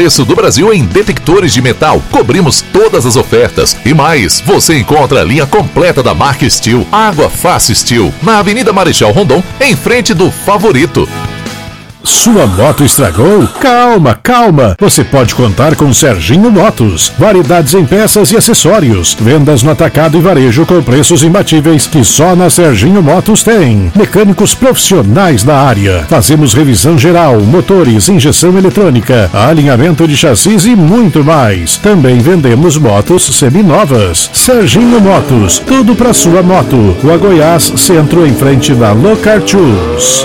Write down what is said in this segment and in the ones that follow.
preço do Brasil em detectores de metal. Cobrimos todas as ofertas. E mais, você encontra a linha completa da marca Steel, Água Fácil Steel, na Avenida Marechal Rondon, em frente do Favorito. Sua moto estragou? Calma, calma! Você pode contar com Serginho Motos. Variedades em peças e acessórios. Vendas no atacado e varejo com preços imbatíveis que só na Serginho Motos tem. Mecânicos profissionais da área. Fazemos revisão geral, motores, injeção eletrônica, alinhamento de chassis e muito mais. Também vendemos motos seminovas. Serginho Motos. Tudo para sua moto. Rua Goiás, centro em frente da Locar Tours.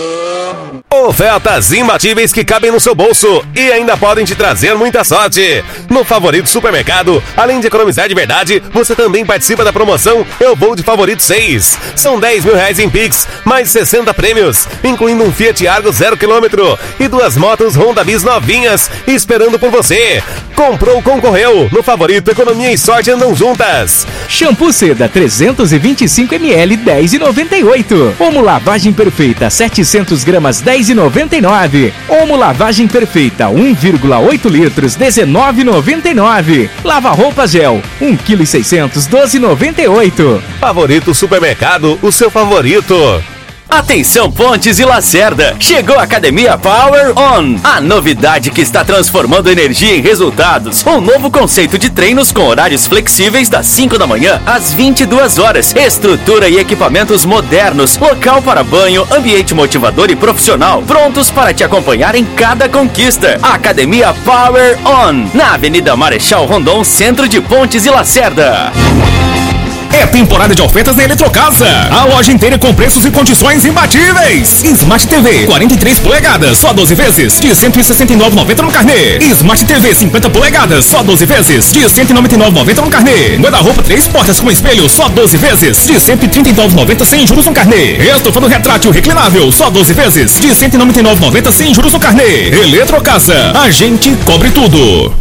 Ofertas imbatíveis que cabem no seu bolso e ainda podem te trazer muita sorte. No Favorito Supermercado, além de economizar de verdade, você também participa da promoção Eu Vou de Favorito 6. São 10 mil reais em Pix, mais 60 prêmios, incluindo um Fiat Argo 0 km e 2 motos Honda Bis novinhas esperando por você. Comprou, concorreu. No Favorito, economia e sorte andam juntas. Shampoo Seda 325 ml 10,98. Omo Lavagem Perfeita 700 gramas 10,99. Omo Lavagem Perfeita 1,8 litros 19,99. Lava Roupa Gel 1,6 kg 12,98. Favorito Supermercado, o seu favorito. Atenção Pontes e Lacerda, chegou a Academia Power On, a novidade que está transformando energia em resultados. Um novo conceito de treinos com horários flexíveis das 5 da manhã às 22 horas, estrutura e equipamentos modernos, local para banho, ambiente motivador e profissional, prontos para te acompanhar em cada conquista. Academia Power On, na Avenida Marechal Rondon, centro de Pontes e Lacerda. É temporada de ofertas da Eletrocasa. A loja inteira com preços e condições imbatíveis. Smart TV 43 polegadas, só 12 vezes, de R$ 169,90 no carnê. Smart TV 50 polegadas, só 12 vezes, de R$ 199,90 no carnê. Guarda-roupa 3 portas com espelho, só 12 vezes, de R$ 139,90 sem juros no carnê. Estofa do retrátil reclinável, só 12 vezes, de R$ 199,90 sem juros no carnê. Eletrocasa, a gente cobre tudo.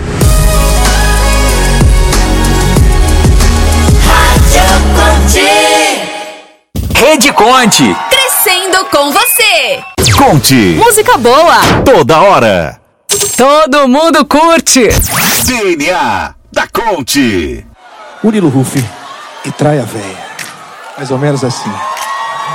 Rede Conte. Crescendo com você. Conte. Música boa. Toda hora. Todo mundo curte. DNA da Conte. Murilo Rufi e Traia Véia. Mais ou menos assim.